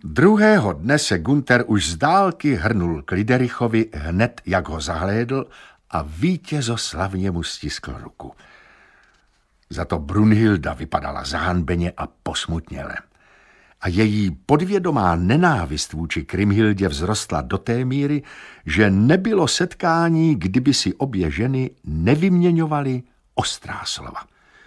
Druhého dne se Günther už z dálky hrnul k Liderichovi hned, jak ho zahlédl, a vítězoslavně mu stiskl ruku. Za to Brunhilda vypadala zahanbeně a posmutněle. A její podvědomá nenávist vůči Kriemhildě vzrostla do té míry, že nebylo setkání, kdyby si obě ženy nevyměňovaly ostrá slova.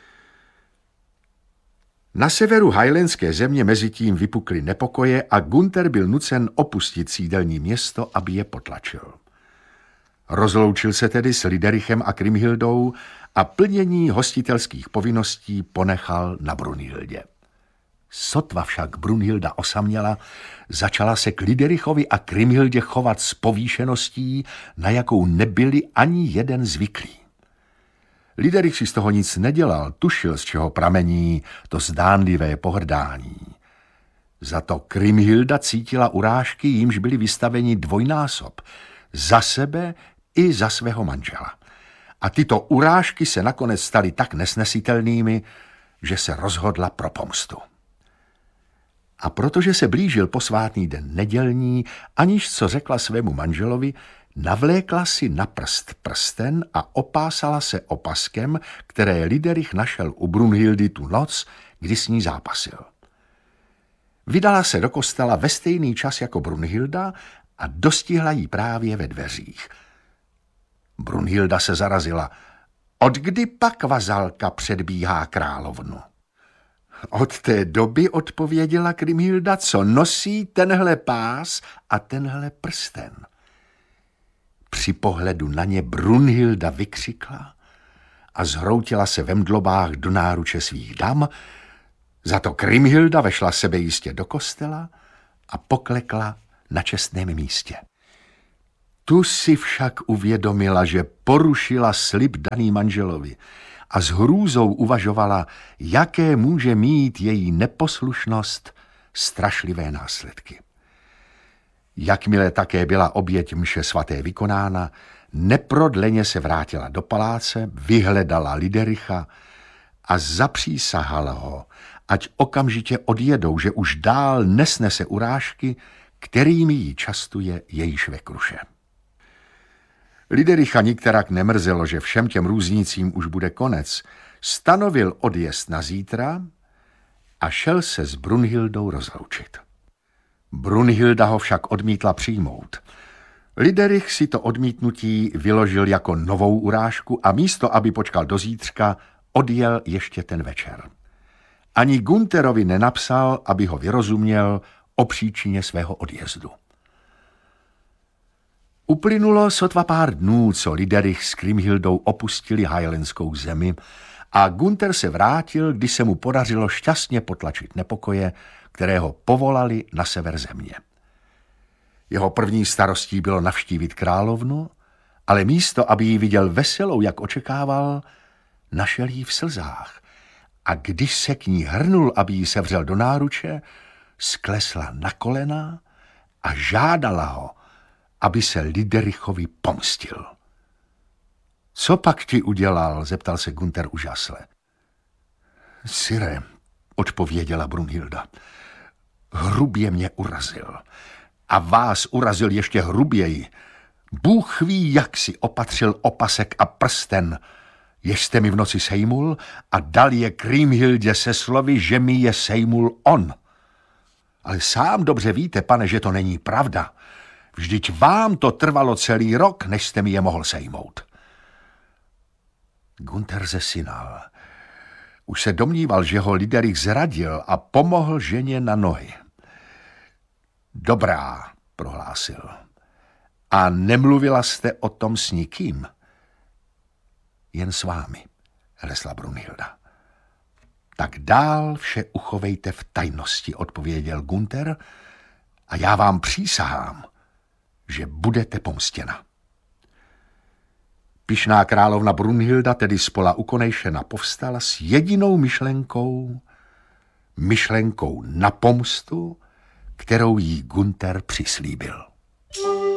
Na severu highlandské země mezitím vypukly nepokoje a Günther byl nucen opustit sídelní město, aby je potlačil. Rozloučil se tedy s Liderichem a Kriemhildou a plnění hostitelských povinností ponechal na Brunhildě. Sotva však Brunhilda osaměla, začala se k Liderichovi a Kriemhildě chovat s povýšeností, na jakou nebyli ani jeden zvyklí. Liderich si z toho nic nedělal, tušil, z čeho pramení to zdánlivé pohrdání. Za to Kriemhilda cítila urážky, jímž byli vystaveni dvojnásob, za sebe i za svého manžela. A tyto urážky se nakonec staly tak nesnesitelnými, že se rozhodla pro pomstu. A protože se blížil posvátný den nedělní, aniž co řekla svému manželovi, navlékla si na prst prsten a opásala se opaskem, které Liderich našel u Brunhildy tu noc, kdy s ní zápasil. Vydala se do kostela ve stejný čas jako Brunhilda a dostihla jí právě ve dveřích. Brunhilda se zarazila. Odkdy pak vazalka předbíhá královnu? Od té doby, odpověděla Kriemhilda, co nosí tenhle pás a tenhle prsten. Při pohledu na ně Brunhilda vykřikla a zhroutila se ve mdlobách do náruče svých dam, za to Kriemhilda vešla sebejistě do kostela a poklekla na čestném místě. Tu si však uvědomila, že porušila slib daný manželovi a s hrůzou uvažovala, jaké může mít její neposlušnost strašlivé následky. Jakmile také byla oběť mše svaté vykonána, neprodleně se vrátila do paláce, vyhledala Lidericha a zapřísahala ho, ať okamžitě odjedou, že už dál nesnese urážky, kterými jí častuje její švekruše. Lidericha nikterak nemrzelo, že všem těm různicím už bude konec, stanovil odjezd na zítra a šel se s Brunhildou rozloučit. Brunhilda ho však odmítla přijmout. Liderich si to odmítnutí vyložil jako novou urážku a místo, aby počkal do zítřka, odjel ještě ten večer. Ani Günterovi nenapsal, aby ho vyrozuměl o příčině svého odjezdu. Uplynulo sotva pár dnů, co Liderich s Kriemhildou opustili highlandskou zemi a Günther se vrátil, když se mu podařilo šťastně potlačit nepokoje, které ho povolali na sever země. Jeho první starostí bylo navštívit královnu, ale místo, aby ji viděl veselou, jak očekával, našel ji v slzách a když se k ní hrnul, aby ji sevřel do náruče, sklesla na kolena a žádala ho, aby se Liderichovi pomstil. Co pak ti udělal? Zeptal se Günther užasle. Sire, odpověděla Brunhilda, hrubě mě urazil. A vás urazil ještě hruběji. Bůh ví, jak si opatřil opasek a prsten, jež jste mi v noci sejmul a dal je Kriemhildě se slovy, že mi je sejmul on. Ale sám dobře víte, pane, že to není pravda. Vždyť vám to trvalo celý rok, než jste mi je mohl sejmout. Günther zesinal. Už se domníval, že ho Liderich zradil a pomohl ženě na nohy. Dobrá, prohlásil. A nemluvila jste o tom s nikým? Jen s vámi, hlesla Brunhilda. Tak dál vše uchovejte v tajnosti, odpověděl Günther, a já vám přísahám, že budete pomstěna. Pyšná královna Brunhilda tedy spola ukonejšena povstala s jedinou myšlenkou na pomstu, kterou jí Günther přislíbil.